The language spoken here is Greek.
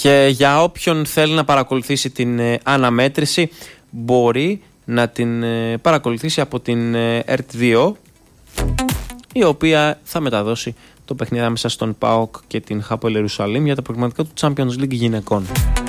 Και για όποιον θέλει να παρακολουθήσει την αναμέτρηση, μπορεί να την παρακολουθήσει από την ΕΡΤ2, η οποία θα μεταδώσει το παιχνίδι μέσα στον ΠΑΟΚ και την Χάπολ Ιερουσαλήμ για τα προγραμματικά του Champions League γυναικών.